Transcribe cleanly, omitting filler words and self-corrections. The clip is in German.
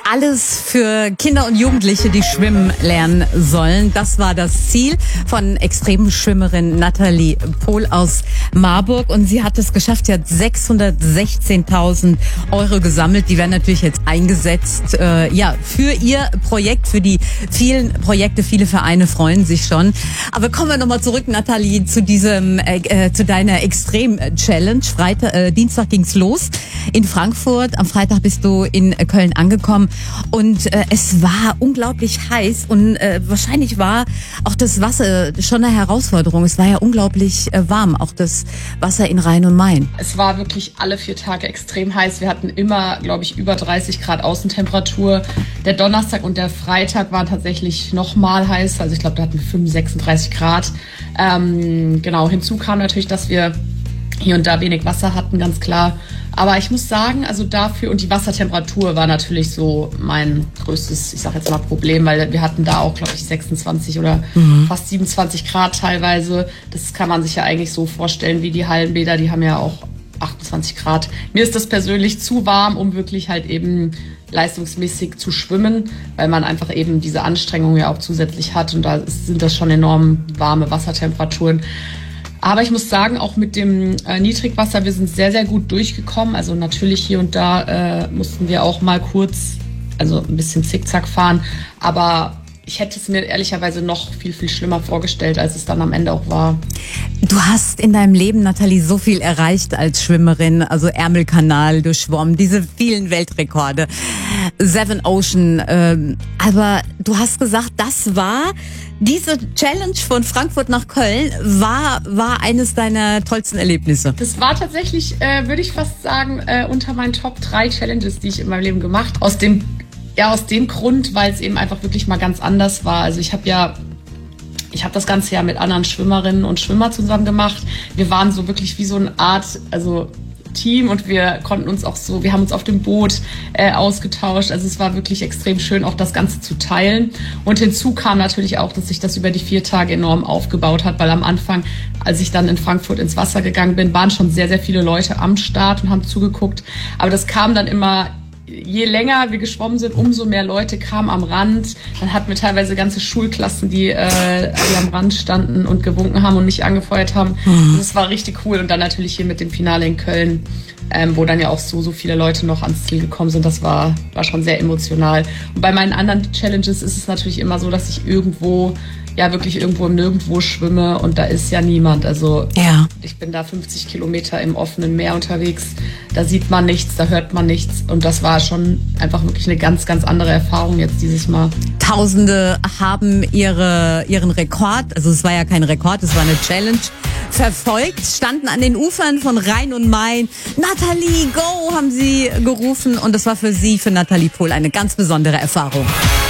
Alles für Kinder und Jugendliche, die schwimmen lernen sollen. Das war das Ziel von Extremschwimmerin Nathalie Pohl aus Marburg. Und sie hat es geschafft. Sie hat 616.000 Euro gesammelt. Die werden natürlich jetzt eingesetzt, für ihr Projekt, für die vielen Projekte. Viele Vereine freuen sich schon. Aber kommen wir nochmal zurück, Nathalie, zu zu deiner Extrem-Challenge. Dienstag ging's los in Frankfurt. Am Freitag bist du in Köln angekommen. Und es war unglaublich heiß und wahrscheinlich war auch das Wasser schon eine Herausforderung. Es war ja unglaublich warm, auch das Wasser in Rhein und Main. Es war wirklich alle 4 Tage extrem heiß. Wir hatten immer, glaube ich, über 30 Grad Außentemperatur. Der Donnerstag und der Freitag waren tatsächlich nochmal heiß. Also ich glaube, da hatten wir 35, 36 Grad. Hinzu kam natürlich, dass wir hier und da wenig Wasser hatten, ganz klar. Aber ich muss sagen, also dafür, und die Wassertemperatur war natürlich so mein größtes, ich sag jetzt mal, Problem, weil wir hatten da auch, glaube ich, 26 oder fast 27 Grad teilweise. Das kann man sich ja eigentlich so vorstellen wie die Hallenbäder, die haben ja auch 28 Grad. Mir ist das persönlich zu warm, um wirklich halt eben leistungsmäßig zu schwimmen, weil man einfach eben diese Anstrengung ja auch zusätzlich hat, und da sind das schon enorm warme Wassertemperaturen. Aber ich muss sagen, auch mit dem Niedrigwasser, wir sind sehr, sehr gut durchgekommen. Also natürlich hier und da mussten wir auch mal kurz, also ein bisschen zickzack fahren. Aber ich hätte es mir ehrlicherweise noch viel, viel schlimmer vorgestellt, als es dann am Ende auch war. Du hast in deinem Leben, Nathalie, so viel erreicht als Schwimmerin. Also Ärmelkanal durchschwommen, diese vielen Weltrekorde, Seven Ocean. Aber du hast gesagt, diese Challenge von Frankfurt nach Köln war eines deiner tollsten Erlebnisse. Das war tatsächlich, würde ich fast sagen, unter meinen Top 3 Challenges, die ich in meinem Leben gemacht habe. Aus dem Grund, weil es eben einfach wirklich mal ganz anders war. Also ich habe das Ganze ja mit anderen Schwimmerinnen und Schwimmer zusammen gemacht. Wir waren so wirklich wie so eine Art, Team, und wir haben uns auf dem Boot ausgetauscht. Also es war wirklich extrem schön, auch das Ganze zu teilen. Und hinzu kam natürlich auch, dass sich das über die 4 Tage enorm aufgebaut hat, weil am Anfang, als ich dann in Frankfurt ins Wasser gegangen bin, waren schon sehr, sehr viele Leute am Start und haben zugeguckt. Aber das kam dann immer, je länger wir geschwommen sind, umso mehr Leute kamen am Rand. Dann hatten wir teilweise ganze Schulklassen, die am Rand standen und gewunken haben und nicht angefeuert haben. Das war richtig cool. Und dann natürlich hier mit dem Finale in Köln, wo dann ja auch so viele Leute noch ans Ziel gekommen sind. Das war schon sehr emotional. Und bei meinen anderen Challenges ist es natürlich immer so, dass ich wirklich irgendwo im Nirgendwo schwimme, und da ist ja niemand. Also Ich bin da 50 Kilometer im offenen Meer unterwegs. Da sieht man nichts, da hört man nichts. Und das war schon einfach wirklich eine ganz, ganz andere Erfahrung jetzt dieses Mal. Tausende haben ihren Rekord, also es war ja kein Rekord, es war eine Challenge, verfolgt, standen an den Ufern von Rhein und Main. Nathalie, go, haben sie gerufen. Und das war für Nathalie Pohl, eine ganz besondere Erfahrung.